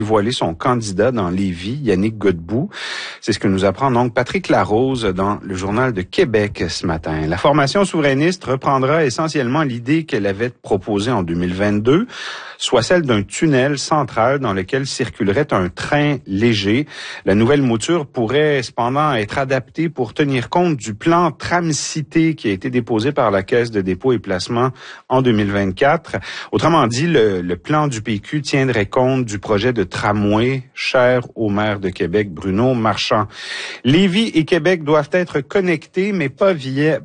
voiler son candidat dans Lévis, Yannick Godbout. C'est ce que nous apprend donc Patrick Larose dans le Journal de Québec ce matin. La formation souverainiste reprendra essentiellement l'idée qu'elle avait proposée en 2022, soit celle d'un tunnel central dans lequel circulerait un train léger. La nouvelle mouture pourrait cependant être adaptée pour tenir compte du plan Tram-Cité qui a été déposé par la Caisse de dépôt et placement en 2024. Autrement dit, le plan du PQ tiendrait compte du projet de tramway cher au maire de Québec, Bruno Marchand. Lévis et Québec doivent être connectés, mais pas via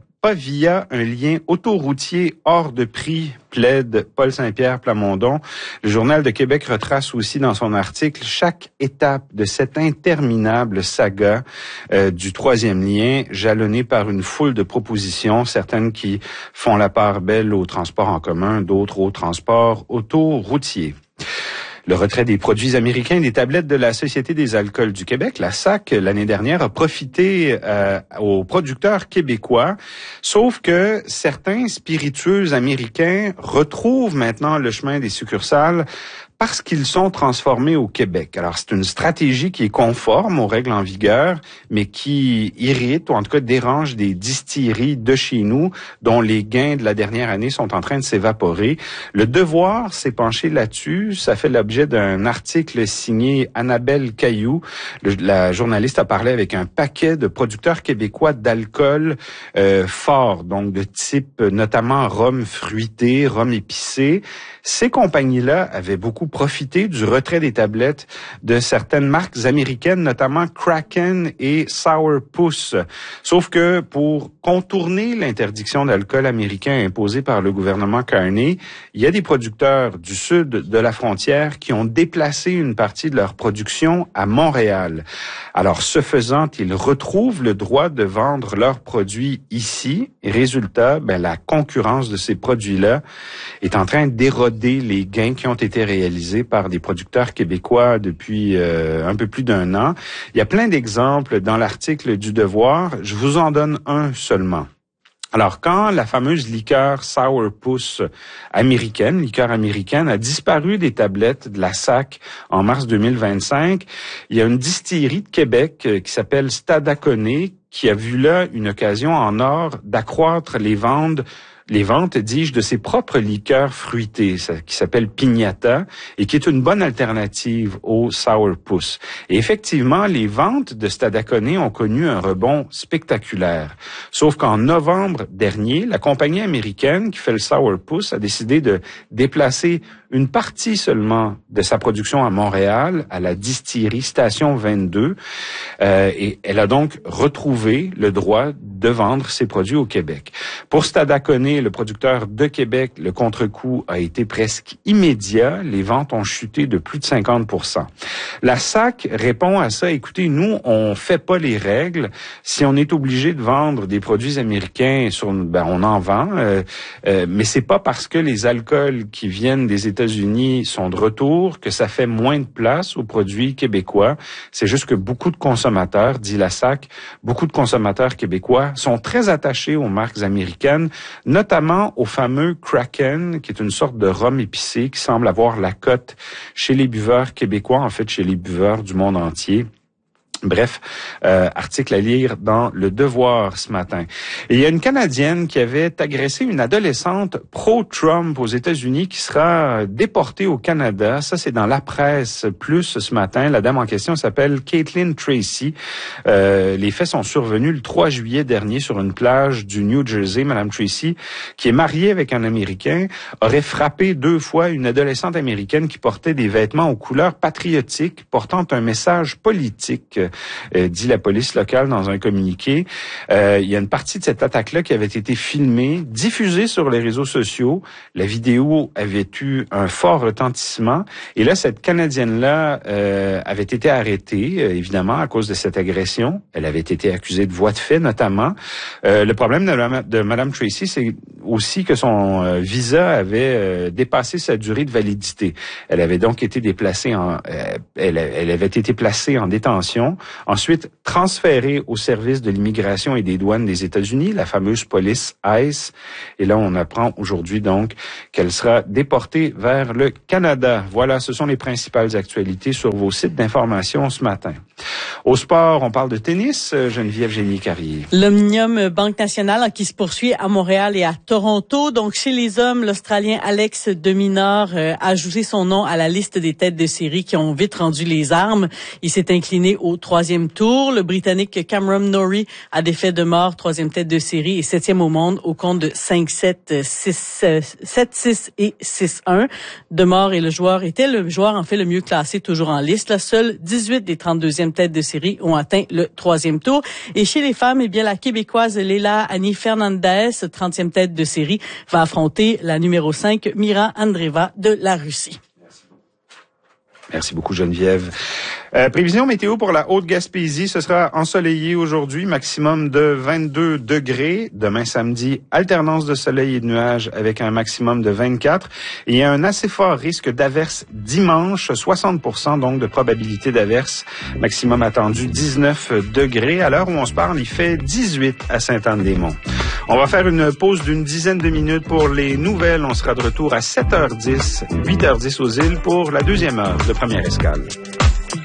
un lien autoroutier hors de prix, plaide Paul Saint-Pierre Plamondon. Le Journal de Québec retrace aussi dans son article chaque étape de cette interminable saga du troisième lien, jalonnée par une foule de propositions, certaines qui font la part belle au transport en commun, d'autres au transport autoroutier. Le retrait des produits américains des tablettes de la Société des alcools du Québec, la SAQ, l'année dernière, a profité aux producteurs québécois, sauf que certains spiritueux américains retrouvent maintenant le chemin des succursales parce qu'ils sont transformés au Québec. Alors, c'est une stratégie qui est conforme aux règles en vigueur, mais qui irrite, ou en tout cas dérange des distilleries de chez nous, dont les gains de la dernière année sont en train de s'évaporer. Le Devoir s'est penché là-dessus. Ça fait l'objet d'un article signé Annabelle Cailloux. La journaliste a parlé avec un paquet de producteurs québécois d'alcool fort, donc de type notamment rhum fruité, rhum épicé. Ces compagnies-là avaient beaucoup profité du retrait des tablettes de certaines marques américaines, notamment Kraken et Sourpuss. Sauf que pour contourner l'interdiction d'alcool américain imposée par le gouvernement Carney, il y a des producteurs du sud de la frontière qui ont déplacé une partie de leur production à Montréal. Alors, ce faisant, ils retrouvent le droit de vendre leurs produits ici. Et résultat, la concurrence de ces produits-là est en train d'éroder les gains qui ont été réalisés par des producteurs québécois depuis un peu plus d'un an. Il y a plein d'exemples dans l'article du Devoir. Je vous en donne un seulement. Alors, quand la fameuse liqueur Sourpuss liqueur américaine, a disparu des tablettes de la SAQ en mars 2025, il y a une distillerie de Québec qui s'appelle Stadacone qui a vu là une occasion en or d'accroître les ventes, dis-je, de ses propres liqueurs fruitées, qui s'appelle Piñata, et qui est une bonne alternative au Sourpuss. Et effectivement, les ventes de Stadacone ont connu un rebond spectaculaire. Sauf qu'en novembre dernier, la compagnie américaine qui fait le Sourpuss a décidé de déplacer une partie seulement de sa production à Montréal, à la distillerie Station 22, et elle a donc retrouvé le droit de vendre ses produits au Québec. Pour Stadacone, le producteur de Québec, le contre-coup a été presque immédiat. Les ventes ont chuté de plus de 50%. La SAQ répond à ça. Écoutez, nous, on fait pas les règles. Si on est obligé de vendre des produits américains, on en vend. Mais c'est pas parce que les alcools qui viennent des États-Unis sont de retour que ça fait moins de place aux produits québécois. C'est juste que beaucoup de consommateurs, dit la SAQ, beaucoup de consommateurs québécois sont très attachés aux marques américaines, notamment au fameux Kraken, qui est une sorte de rhum épicé qui semble avoir la cote chez les buveurs québécois, en fait chez les buveurs du monde entier. Bref, article à lire dans Le Devoir ce matin. Et il y a une Canadienne qui avait agressé une adolescente pro-Trump aux États-Unis qui sera déportée au Canada. Ça, c'est dans La Presse Plus ce matin. La dame en question s'appelle Caitlin Tracy. Les faits sont survenus le 3 juillet dernier sur une plage du New Jersey. Madame Tracy, qui est mariée avec un Américain, aurait frappé 2 fois une adolescente américaine qui portait des vêtements aux couleurs patriotiques portant un message politique. Dit la police locale dans un communiqué. Il y a une partie de cette attaque-là qui avait été filmée, diffusée sur les réseaux sociaux. La vidéo avait eu un fort retentissement. Et là, cette Canadienne-là avait été arrêtée, évidemment, à cause de cette agression. Elle avait été accusée de voies de fait, notamment. Le problème de Mme Tracy, c'est aussi que son visa avait dépassé sa durée de validité. Elle avait donc été déplacée elle avait été placée en détention. détention. Ensuite, transférée au service de l'immigration et des douanes des États-Unis, la fameuse police ICE. Et là, on apprend aujourd'hui donc qu'elle sera déportée vers le Canada. Voilà, ce sont les principales actualités sur vos sites d'information ce matin. Au sport, on parle de tennis. Geneviève Génier-Carrier. L'Omnium Banque Nationale qui se poursuit à Montréal et à Toronto. Donc, chez les hommes, l'Australien Alex de Minaur a ajouté son nom à la liste des têtes de série qui ont vite rendu les armes. Il s'est incliné au 3e tour. Le Britannique Cameron Norrie a défait de mort, 3e tête de série et 7e au monde au compte de 5-7, 7-6 et 6-1. De mort et était le joueur en fait le mieux classé toujours en liste. Là, seuls 18 des 32e têtes de série ont atteint le 3e tour. Et chez les femmes, eh bien, la Québécoise Leila Annie Fernandez, 30e tête de série, va affronter la numéro 5, Mira Andreeva de la Russie. Merci beaucoup, Geneviève. Prévision météo pour la Haute-Gaspésie, ce sera ensoleillé aujourd'hui, maximum de 22 degrés. Demain samedi, alternance de soleil et de nuages avec un maximum de 24. Et il y a un assez fort risque d'averse dimanche, 60% donc de probabilité d'averse, maximum attendu 19 degrés. À l'heure où on se parle, il fait 18 à Sainte-Anne-des-Monts. On va faire une pause d'une dizaine de minutes pour les nouvelles. On sera de retour à 7h10, 8h10 aux îles pour la deuxième heure de Première Escale.